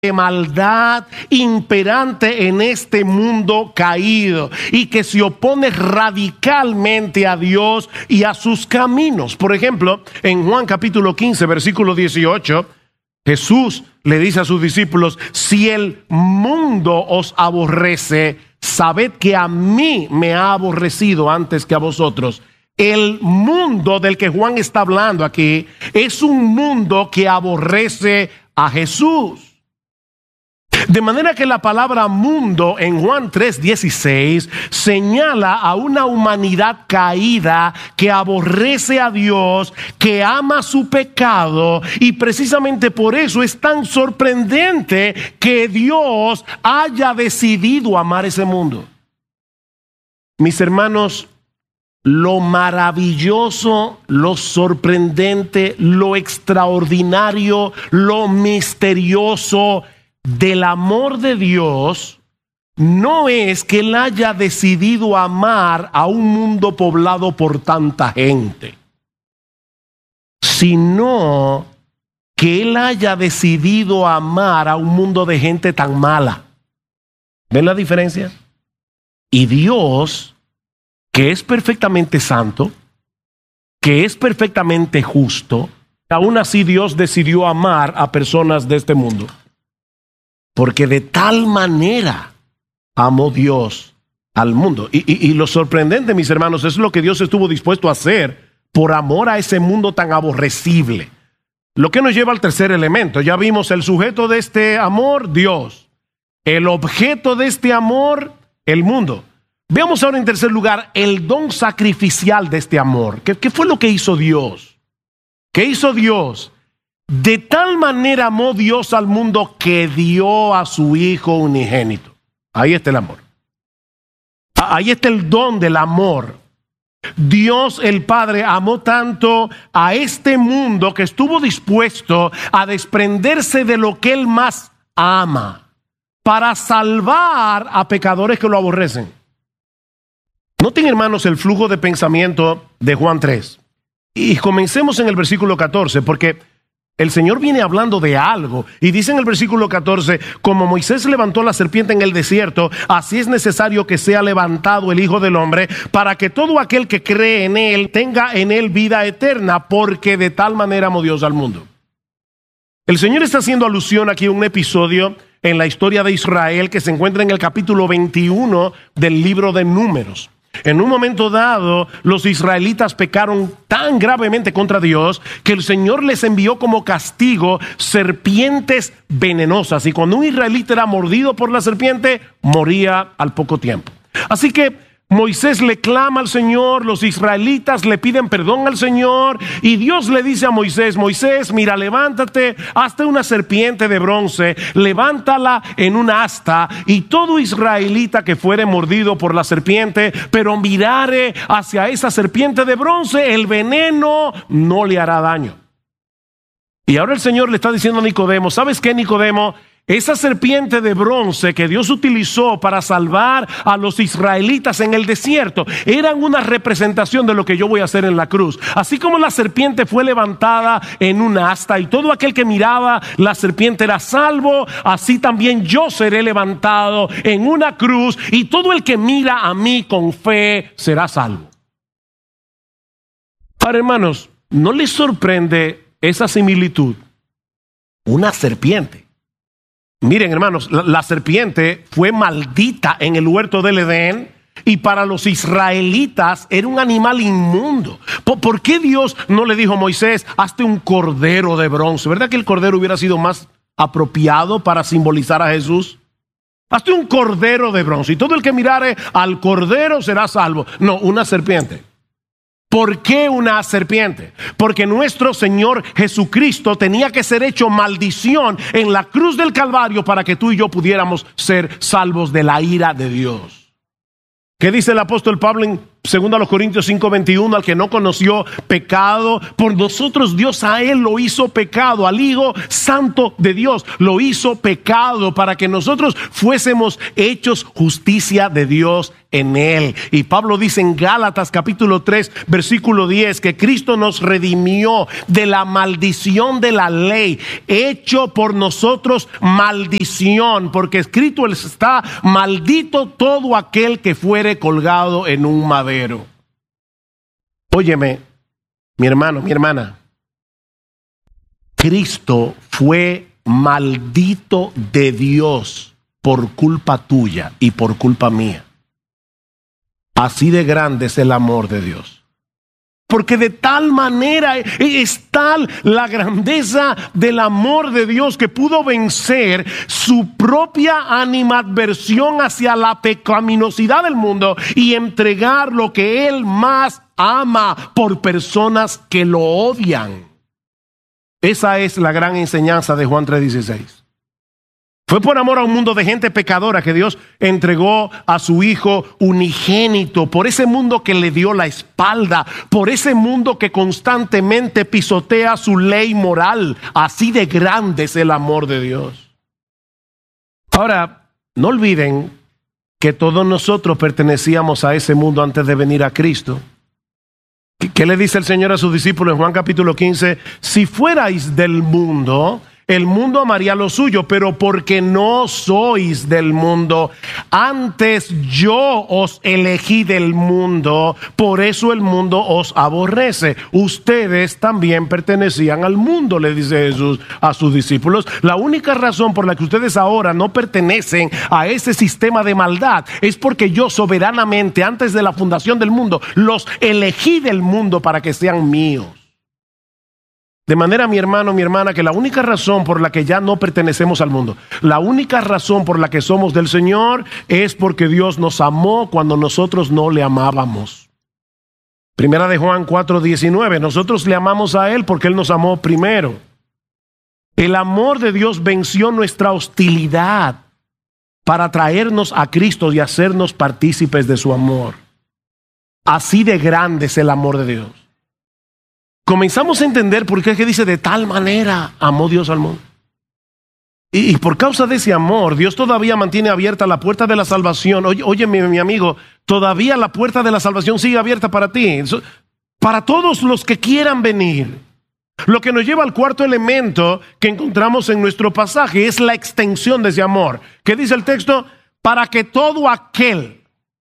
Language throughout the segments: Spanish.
de maldad imperante en este mundo caído y que se opone radicalmente a Dios y a sus caminos. Por ejemplo, en Juan capítulo 15, versículo 18, Jesús le dice a sus discípulos: si el mundo os aborrece, sabed que a mí me ha aborrecido antes que a vosotros. El mundo del que Juan está hablando aquí es un mundo que aborrece a Jesús. De manera que la palabra mundo en Juan 3:16 señala a una humanidad caída que aborrece a Dios, que ama su pecado, y precisamente por eso es tan sorprendente que Dios haya decidido amar ese mundo. Mis hermanos, lo maravilloso, lo sorprendente, lo extraordinario, lo misterioso del amor de Dios no es que Él haya decidido amar a un mundo poblado por tanta gente, sino que Él haya decidido amar a un mundo de gente tan mala. ¿Ven la diferencia? Y Dios, que es perfectamente santo, que es perfectamente justo, aún así Dios decidió amar a personas de este mundo. Porque de tal manera amó Dios al mundo. Y lo sorprendente, mis hermanos, es lo que Dios estuvo dispuesto a hacer por amor a ese mundo tan aborrecible. Lo que nos lleva al tercer elemento. Ya vimos el sujeto de este amor, Dios. El objeto de este amor, el mundo. Veamos ahora en tercer lugar el don sacrificial de este amor. ¿Qué fue lo que hizo Dios? ¿Qué hizo Dios? De tal manera amó Dios al mundo que dio a su Hijo unigénito. Ahí está el amor. Ahí está el don del amor. Dios el Padre amó tanto a este mundo que estuvo dispuesto a desprenderse de lo que Él más ama para salvar a pecadores que lo aborrecen. Noten, hermanos, el flujo de pensamiento de Juan 3. Y comencemos en el versículo 14, porque el Señor viene hablando de algo y dice en el versículo 14: como Moisés levantó la serpiente en el desierto, así es necesario que sea levantado el Hijo del Hombre, para que todo aquel que cree en Él tenga en Él vida eterna, porque de tal manera amó Dios al mundo. El Señor está haciendo alusión aquí a un episodio en la historia de Israel que se encuentra en el capítulo 21 del libro de Números. En un momento dado, los israelitas pecaron tan gravemente contra Dios que el Señor les envió como castigo serpientes venenosas. Y cuando un israelita era mordido por la serpiente, moría al poco tiempo. Así que Moisés le clama al Señor, los israelitas le piden perdón al Señor y Dios le dice a Moisés: Moisés, mira, levántate, hazte una serpiente de bronce, levántala en una asta, y todo israelita que fuere mordido por la serpiente, pero mirare hacia esa serpiente de bronce, el veneno no le hará daño. Y ahora el Señor le está diciendo a Nicodemo: ¿sabes qué, Nicodemo? Esa serpiente de bronce que Dios utilizó para salvar a los israelitas en el desierto eran una representación de lo que yo voy a hacer en la cruz. Así como la serpiente fue levantada en un asta y todo aquel que miraba la serpiente era salvo, así también yo seré levantado en una cruz y todo el que mira a mí con fe será salvo. Ahora, hermanos, ¿no les sorprende esa similitud? Una serpiente. Miren, hermanos, la serpiente fue maldita en el huerto del Edén y para los israelitas era un animal inmundo. ¿Por qué Dios no le dijo a Moisés: hazte un cordero de bronce? ¿Verdad que el cordero hubiera sido más apropiado para simbolizar a Jesús? Hazte un cordero de bronce y todo el que mirare al cordero será salvo. No, una serpiente. ¿Por qué una serpiente? Porque nuestro Señor Jesucristo tenía que ser hecho maldición en la cruz del Calvario para que tú y yo pudiéramos ser salvos de la ira de Dios. ¿Qué dice el apóstol Pablo en Segundo a los Corintios 5:21, al que no conoció pecado, por nosotros Dios a él lo hizo pecado, al Hijo Santo de Dios lo hizo pecado para que nosotros fuésemos hechos justicia de Dios en él. Y Pablo dice en Gálatas capítulo 3 versículo 10 que Cristo nos redimió de la maldición de la ley, hecho por nosotros maldición, porque escrito está: maldito todo aquel que fuere colgado en un madero. Óyeme, mi hermano, mi hermana, Cristo fue maldito de Dios por culpa tuya y por culpa mía. Así de grande es el amor de Dios. Porque de tal manera es tal la grandeza del amor de Dios que pudo vencer su propia animadversión hacia la pecaminosidad del mundo y entregar lo que Él más ama por personas que lo odian. Esa es la gran enseñanza de Juan 3:16. Fue por amor a un mundo de gente pecadora que Dios entregó a su Hijo unigénito, por ese mundo que le dio la espalda, por ese mundo que constantemente pisotea su ley moral. Así de grande es el amor de Dios. Ahora, no olviden que todos nosotros pertenecíamos a ese mundo antes de venir a Cristo. ¿Qué le dice el Señor a sus discípulos en Juan capítulo 15? Si fuerais del mundo, el mundo amaría lo suyo, pero porque no sois del mundo, antes yo os elegí del mundo, por eso el mundo os aborrece. Ustedes también pertenecían al mundo, le dice Jesús a sus discípulos. La única razón por la que ustedes ahora no pertenecen a ese sistema de maldad es porque yo soberanamente, antes de la fundación del mundo, los elegí del mundo para que sean míos. De manera, mi hermano, mi hermana, que la única razón por la que ya no pertenecemos al mundo, la única razón por la que somos del Señor es porque Dios nos amó cuando nosotros no le amábamos. Primera de Juan 4:19, nosotros le amamos a Él porque Él nos amó primero. El amor de Dios venció nuestra hostilidad para traernos a Cristo y hacernos partícipes de su amor. Así de grande es el amor de Dios. Comenzamos a entender por qué es que dice: de tal manera amó Dios al mundo. Y por causa de ese amor, Dios todavía mantiene abierta la puerta de la salvación. Oye, mi amigo, todavía la puerta de la salvación sigue abierta para ti, para todos los que quieran venir. Lo que nos lleva al cuarto elemento que encontramos en nuestro pasaje es la extensión de ese amor. ¿Qué dice el texto? Para que todo aquel.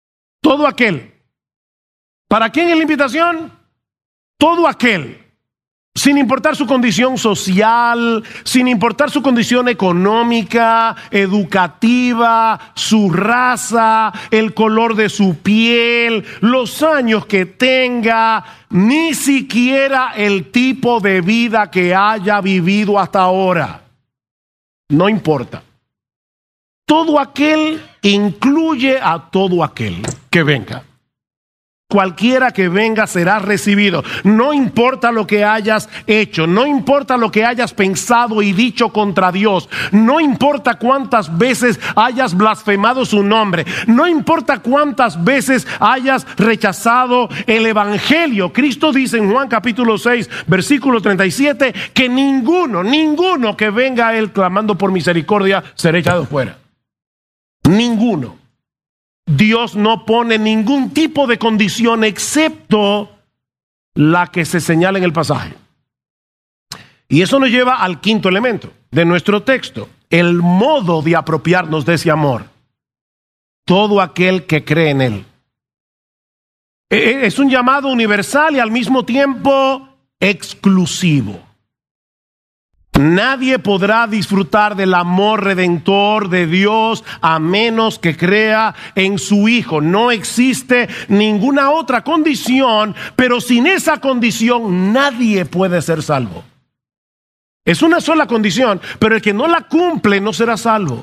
¿Para quién es la invitación? Todo aquel, sin importar su condición social, sin importar su condición económica, educativa, su raza, el color de su piel, los años que tenga, ni siquiera el tipo de vida que haya vivido hasta ahora. No importa. Todo aquel incluye a todo aquel que venga. Cualquiera que venga será recibido. No importa lo que hayas hecho, no importa lo que hayas pensado y dicho contra Dios, no importa cuántas veces hayas blasfemado su nombre, no importa cuántas veces hayas rechazado el evangelio. Cristo dice en Juan capítulo 6 versículo 37 que ninguno que venga a Él clamando por misericordia será echado fuera. Ninguno. Dios no pone ningún tipo de condición excepto la que se señala en el pasaje. Y eso nos lleva al quinto elemento de nuestro texto, el modo de apropiarnos de ese amor. Todo aquel que cree en Él. Es un llamado universal y al mismo tiempo exclusivo. Nadie podrá disfrutar del amor redentor de Dios a menos que crea en su Hijo. No existe ninguna otra condición, pero sin esa condición nadie puede ser salvo. Es una sola condición, pero el que no la cumple no será salvo.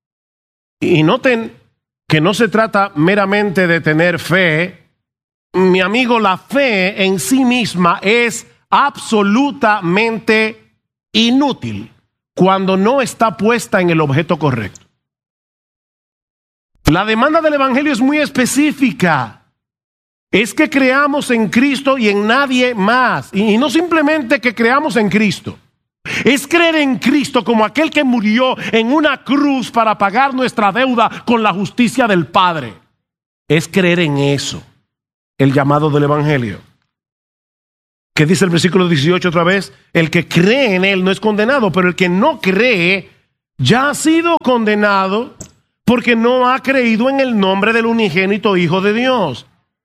Y noten que no se trata meramente de tener fe. Mi amigo, la fe en sí misma es absolutamente inútil cuando no está puesta en el objeto correcto. La demanda del evangelio es muy específica. es que creamos en Cristo y en nadie más. Y no simplemente que creamos en Cristo. Es creer en Cristo como aquel que murió en una cruz para pagar nuestra deuda con la justicia del Padre. Es creer en eso, el llamado del Evangelio. ¿Qué dice el versículo 18 otra vez? El que cree en Él no es condenado, pero el que no cree ya ha sido condenado porque no ha creído en el nombre del unigénito Hijo de Dios.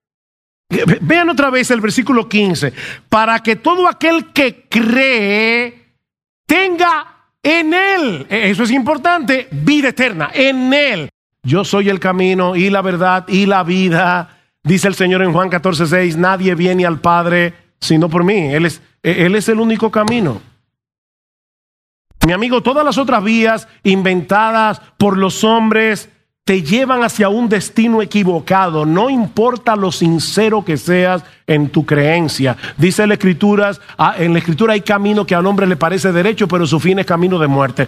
Vean otra vez el versículo 15. Para que todo aquel que cree tenga en Él, eso es importante, vida eterna, en Él. Yo soy el camino y la verdad y la vida, dice el Señor en Juan 14:6, nadie viene al Padre sino por mí. Él es el único camino. Mi amigo, todas las otras vías inventadas por los hombres te llevan hacia un destino equivocado. No importa lo sincero que seas en tu creencia. Dice la Escritura, en la Escritura hay camino que al hombre le parece derecho, pero su fin es camino de muerte.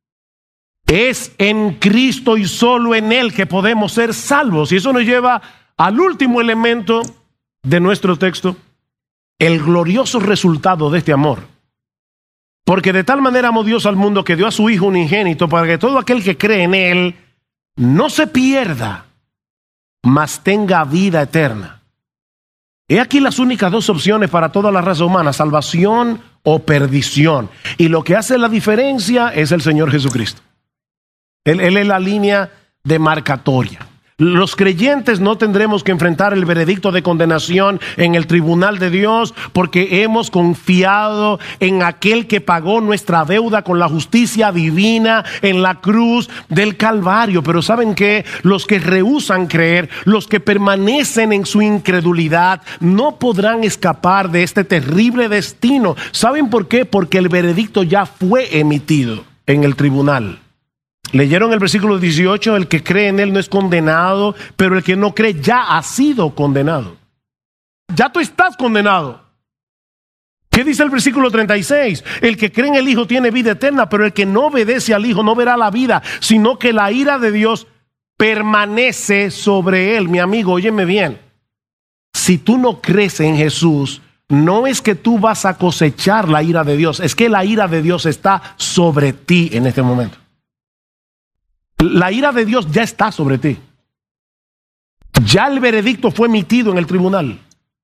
Es en Cristo y solo en Él que podemos ser salvos. Y eso nos lleva al último elemento de nuestro texto, el glorioso resultado de este amor. Porque de tal manera amó Dios al mundo que dio a su Hijo unigénito para que todo aquel que cree en Él no se pierda, mas tenga vida eterna. He aquí las únicas dos opciones para toda la raza humana: salvación o perdición. Y lo que hace la diferencia es el Señor Jesucristo. Él es la línea demarcatoria. Los creyentes no tendremos que enfrentar el veredicto de condenación en el tribunal de Dios porque hemos confiado en aquel que pagó nuestra deuda con la justicia divina en la cruz del Calvario. Pero ¿saben qué? Los que rehúsan creer, los que permanecen en su incredulidad, no podrán escapar de este terrible destino. ¿Saben por qué? Porque el veredicto ya fue emitido en el tribunal. Leyeron el versículo 18, el que cree en Él no es condenado, pero el que no cree ya ha sido condenado. Ya tú estás condenado. ¿Qué dice el versículo 36? El que cree en el Hijo tiene vida eterna, pero el que no obedece al Hijo no verá la vida, sino que la ira de Dios permanece sobre él. Mi amigo, óyeme bien. Si tú no crees en Jesús, no es que tú vas a cosechar la ira de Dios, es que la ira de Dios está sobre ti en este momento. La ira de Dios ya está sobre ti. Ya el veredicto fue emitido en el tribunal.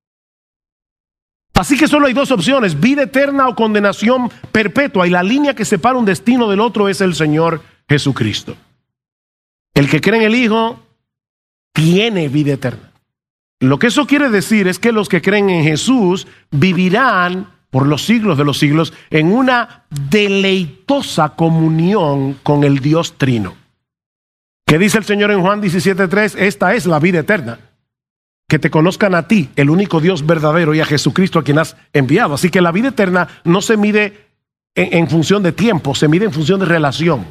Así que solo hay dos opciones: vida eterna o condenación perpetua. Y la línea que separa un destino del otro es el Señor Jesucristo. El que cree en el Hijo tiene vida eterna. Lo que eso quiere decir es que los que creen en Jesús vivirán por los siglos de los siglos en una deleitosa comunión con el Dios Trino. ¿Qué dice el Señor en Juan 17:3? Esta es la vida eterna, que te conozcan a ti, el único Dios verdadero, y a Jesucristo a quien has enviado. Así que la vida eterna no se mide en función de tiempo, se mide en función de relación.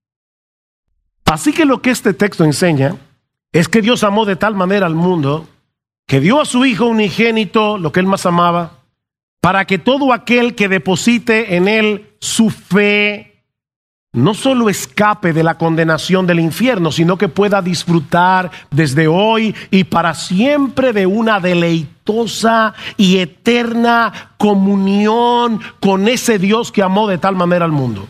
Así que lo que este texto enseña es que Dios amó de tal manera al mundo que dio a su Hijo unigénito, lo que Él más amaba, para que todo aquel que deposite en Él su fe no solo escape de la condenación del infierno, sino que pueda disfrutar desde hoy y para siempre de una deleitosa y eterna comunión con ese Dios que amó de tal manera al mundo.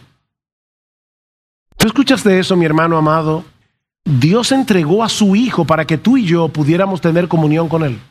¿Tú escuchaste eso, mi hermano amado? Dios entregó a su Hijo para que tú y yo pudiéramos tener comunión con Él.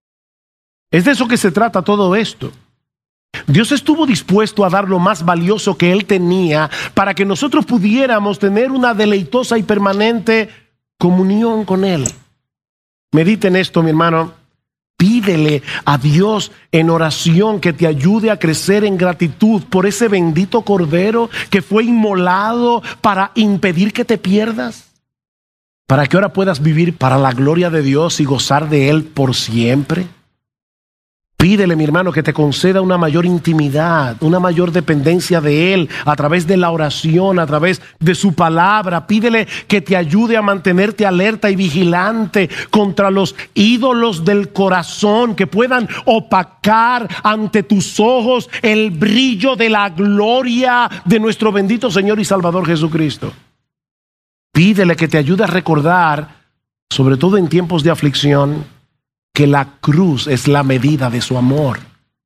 Es de eso que se trata todo esto. Dios estuvo dispuesto a dar lo más valioso que Él tenía para que nosotros pudiéramos tener una deleitosa y permanente comunión con Él. Medite en esto, mi hermano. Pídele a Dios en oración que te ayude a crecer en gratitud por ese bendito Cordero que fue inmolado para impedir que te pierdas, para que ahora puedas vivir para la gloria de Dios y gozar de Él por siempre. Pídele, mi hermano, que te conceda una mayor intimidad, una mayor dependencia de Él a través de la oración, a través de su palabra. Pídele que te ayude a mantenerte alerta y vigilante contra los ídolos del corazón que puedan opacar ante tus ojos el brillo de la gloria de nuestro bendito Señor y Salvador Jesucristo. Pídele que te ayude a recordar, sobre todo en tiempos de aflicción, que la cruz es la medida de su amor.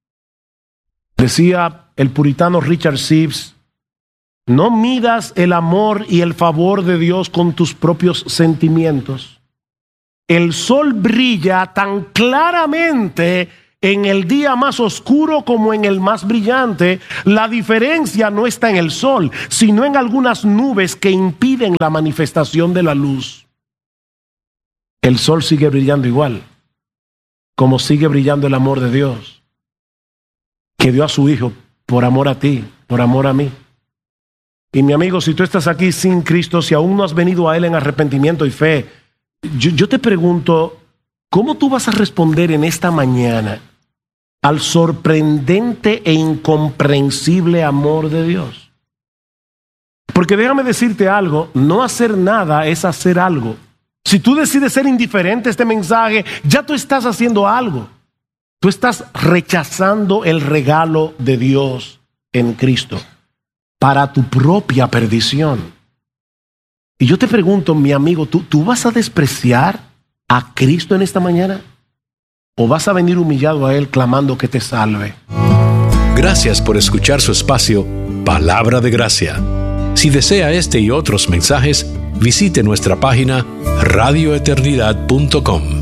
Decía el puritano Richard Sibbes: no midas el amor y el favor de Dios con tus propios sentimientos. El sol brilla tan claramente en el día más oscuro como en el más brillante. La diferencia no está en el sol, sino en algunas nubes que impiden la manifestación de la luz. El sol sigue brillando igual, como sigue brillando el amor de Dios, que dio a su Hijo por amor a ti, por amor a mí. Y mi amigo, si tú estás aquí sin Cristo, si aún no has venido a Él en arrepentimiento y fe, yo te pregunto, ¿cómo tú vas a responder en esta mañana al sorprendente e incomprensible amor de Dios? Porque déjame decirte algo, no hacer nada es hacer algo. Si tú decides ser indiferente a este mensaje, ya tú estás haciendo algo. Tú estás rechazando el regalo de Dios en Cristo para tu propia perdición. Y yo te pregunto, mi amigo, ¿tú vas a despreciar a Cristo en esta mañana? ¿O vas a venir humillado a Él clamando que te salve? Gracias por escuchar su espacio Palabra de Gracia. Si desea este y otros mensajes, visite nuestra página radioeternidad.com.